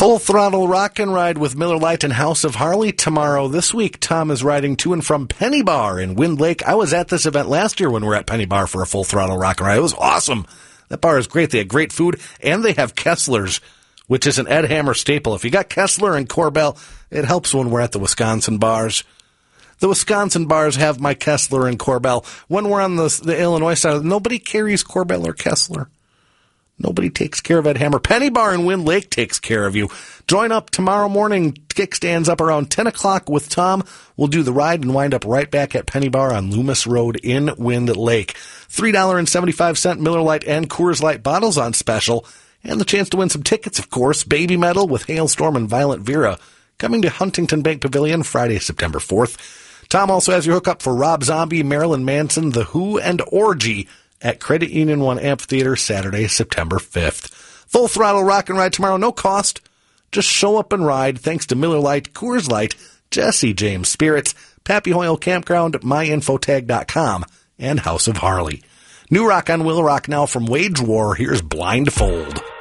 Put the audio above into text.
Full Throttle Rock and Ride with Miller Lite and House of Harley tomorrow. This week, Tom is riding to and from Penny Bar in Wind Lake. I was at this event last year when we were at Penny Bar for a Full Throttle Rock and Ride. It was awesome. That bar is great. They had great food, and they have Kessler's, which is an Ed Hammer staple. If you got Kessler and Korbel, it helps when we're at the Wisconsin bars. The Wisconsin bars have my Kessler and Korbel. When we're on the Illinois side, nobody carries Korbel or Kessler. Nobody takes care of Ed Hammer. Penny Bar in Wind Lake takes care of you. Join up tomorrow morning. Kickstands up around 10 o'clock with Tom. We'll do the ride and wind up right back at Penny Bar on Loomis Road in Wind Lake. $3.75 Miller Lite and Coors Light bottles on special. And the chance to win some tickets, of course. Baby Metal with Hailstorm and Violent Vera coming to Huntington Bank Pavilion Friday, September 4th. Tom also has your hookup for Rob Zombie, Marilyn Manson, The Who, and Orgy at Credit Union 1 Amphitheater Saturday, September 5th. Full Throttle Rock and Ride tomorrow, no cost. Just show up and ride thanks to Miller Lite, Coors Light, Jesse James Spirits, Pappy Hoyle Campground, myinfotag.com, and House of Harley. New rock on Will Rock now from Wage War. Here's Blindfold.